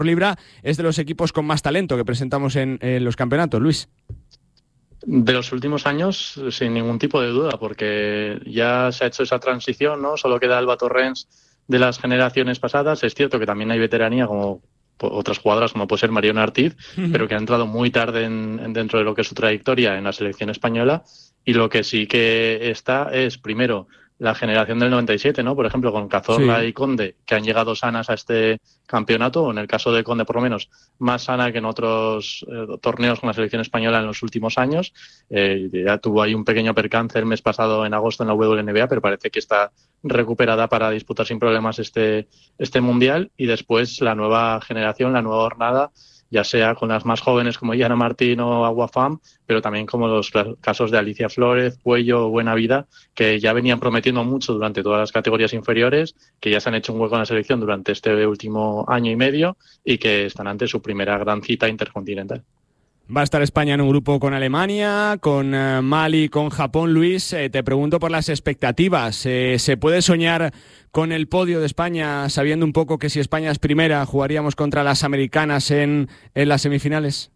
Libra es de los equipos con más talento que presentamos en los campeonatos, Luis. De los últimos años, sin ningún tipo de duda, porque ya se ha hecho esa transición, ¿no? Solo queda Alba Torrens de las generaciones pasadas. Es cierto que también hay veteranía, como otras jugadoras, como puede ser Mariona Ortiz, pero que ha entrado muy tarde dentro de lo que es su trayectoria en la selección española. Y lo que sí que está es, primero, la generación del 97, ¿no? Por ejemplo, con Cazorla y Conde, que han llegado sanas a este campeonato, o en el caso de Conde, por lo menos, más sana que en otros torneos con la selección española en los últimos años. Ya tuvo ahí un pequeño percance el mes pasado, en agosto, en la WNBA, pero parece que está recuperada para disputar sin problemas este Mundial. Y después la nueva generación, la nueva jornada, ya sea con las más jóvenes como Yana Martín o Aguafam, pero también como los casos de Alicia Flores, Puello o Buena Vida, que ya venían prometiendo mucho durante todas las categorías inferiores, que ya se han hecho un hueco en la selección durante este último año y medio y que están ante su primera gran cita intercontinental. Va a estar España en un grupo con Alemania, con Mali, con Japón. Luis, te pregunto por las expectativas. ¿Se puede soñar con el podio de España, sabiendo un poco que si España es primera, jugaríamos contra las americanas en las semifinales?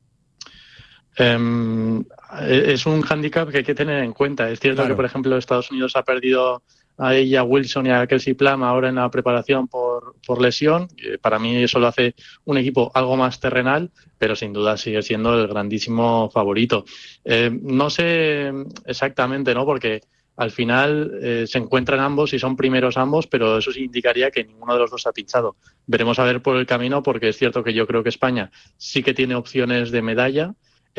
Es un hándicap que hay que tener en cuenta. Es cierto que, por ejemplo, Estados Unidos ha perdido a ella, Wilson y a Kelsey Plum ahora en la preparación por lesión. Para mí eso lo hace un equipo algo más terrenal, pero sin duda sigue siendo el grandísimo favorito. No sé exactamente, ¿no? Porque al final se encuentran ambos y son primeros ambos, pero eso sí indicaría que ninguno de los dos ha pinchado. Veremos a ver por el camino, porque es cierto que yo creo que España sí que tiene opciones de medalla,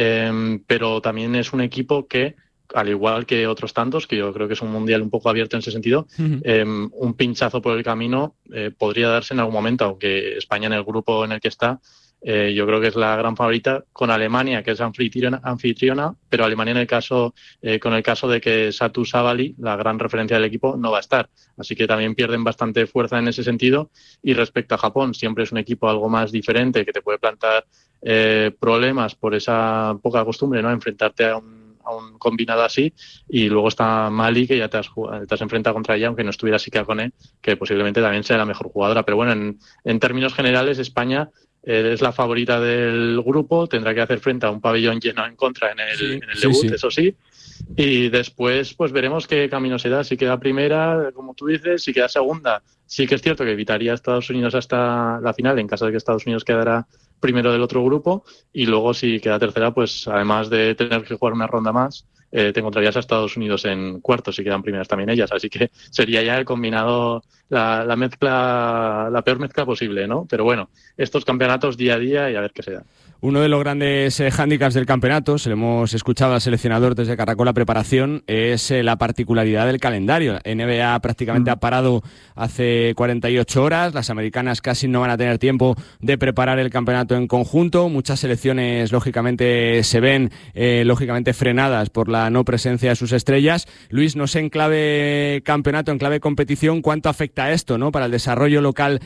pero también es un equipo que, al igual que otros tantos, que yo creo que es un mundial un poco abierto en ese sentido, un pinchazo por el camino podría darse en algún momento, aunque España en el grupo en el que está, yo creo que es la gran favorita, con Alemania, que es anfitriona, pero Alemania con el caso de que Satu Sabali, la gran referencia del equipo, no va a estar. Así que también pierden bastante fuerza en ese sentido. Y respecto a Japón, siempre es un equipo algo más diferente, que te puede plantar problemas por esa poca costumbre, ¿no? Enfrentarte a un combinado así. Y luego está Mali, que ya te has enfrentado contra ella, aunque no estuviera Sika Kone, que posiblemente también sea la mejor jugadora. Pero bueno, en términos generales, España es la favorita del grupo, tendrá que hacer frente a un pabellón lleno en contra en el debut, eso sí. Y después pues veremos qué camino se da. Si queda primera, como tú dices, si queda segunda, sí que es cierto que evitaría a Estados Unidos hasta la final, en caso de que Estados Unidos quedara primero del otro grupo, y luego si queda tercera, pues además de tener que jugar una ronda más, te encontrarías a Estados Unidos en cuartos si quedan primeras también ellas, así que sería ya el combinado, la mezcla, la peor mezcla posible, ¿no? Pero bueno, estos campeonatos día a día y a ver qué se da. Uno de los grandes hándicaps del campeonato, se lo hemos escuchado al seleccionador desde Caracol la preparación, es la particularidad del calendario. NBA prácticamente ha parado hace 48 horas, las americanas casi no van a tener tiempo de preparar el campeonato en conjunto, muchas selecciones lógicamente se ven lógicamente frenadas por la no presencia de sus estrellas. Luis, no sé en clave campeonato, en clave competición, cuánto afecta esto, ¿no? Para el desarrollo local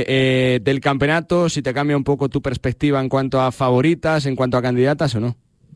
del campeonato, si te cambia un poco tu perspectiva en cuanto a favoritas, en cuanto a candidatas o no.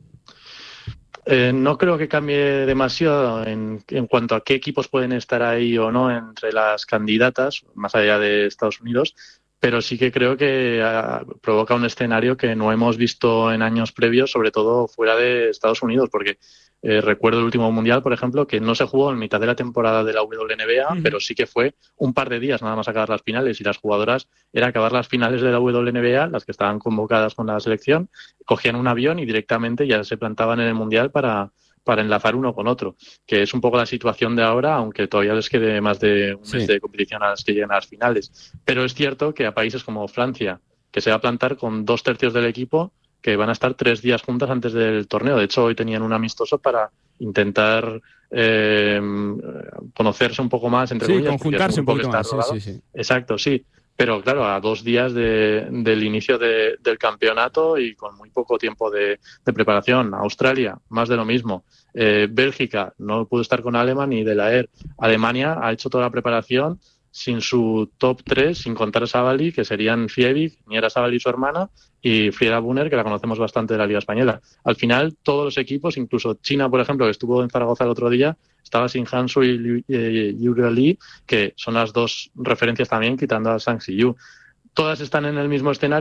No creo que cambie demasiado en cuanto a qué equipos pueden estar ahí o no entre las candidatas, más allá de Estados Unidos, pero sí que creo que provoca un escenario que no hemos visto en años previos, sobre todo fuera de Estados Unidos, porque recuerdo el último Mundial, por ejemplo, que no se jugó en mitad de la temporada de la WNBA, pero sí que fue un par de días nada más acabar las finales, y las jugadoras era acabar las finales de la WNBA, las que estaban convocadas con la selección, cogían un avión y directamente ya se plantaban en el Mundial para enlazar uno con otro, que es un poco la situación de ahora, aunque todavía les quede más de un mes de competición a las que lleguen a las finales. Pero es cierto que a países como Francia, que se va a plantar con 2/3 del equipo, que van a estar 3 días juntas antes del torneo. De hecho, hoy tenían un amistoso para intentar conocerse un poco más, entre comillas. Conjuntarse un poquito más. Sí. Exacto, sí. Pero claro, a 2 días del inicio del campeonato y con muy poco tiempo de preparación. Australia, más de lo mismo. Bélgica, no pudo estar con Alemán ni De La Air. Alemania ha hecho toda la preparación sin su top 3, sin contar a Sabali, que serían Fievig, Niera Sabali y su hermana, y Frieda Bunner, que la conocemos bastante de la Liga Española. Al final, todos los equipos, incluso China, por ejemplo, que estuvo en Zaragoza el otro día, estaba sin Hansu y Yuri Lee, que son las dos referencias también, quitando a Sang Si-yu. todas están en el mismo escenario.